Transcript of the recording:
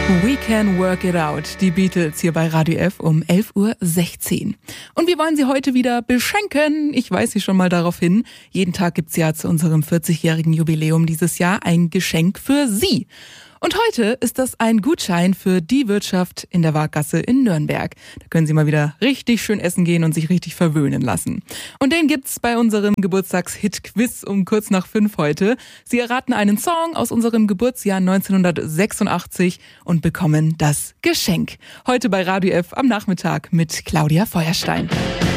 We Can Work It Out, die Beatles hier bei Radio F um 11.16 Uhr. Und wir wollen Sie heute wieder beschenken. Ich weise Sie schon mal darauf hin. Jeden Tag gibt's ja zu unserem 40-jährigen Jubiläum dieses Jahr ein Geschenk für Sie. Und heute ist das ein Gutschein für die Wirtschaft in der Waaggasse in Nürnberg. Da können Sie mal wieder richtig schön essen gehen und sich richtig verwöhnen lassen. Und den gibt's bei unserem Geburtstagshit-Quiz um kurz nach 5 heute. Sie erraten einen Song aus unserem Geburtsjahr 1986 und bekommen das Geschenk. Heute bei Radio F am Nachmittag mit Claudia Feuerstein.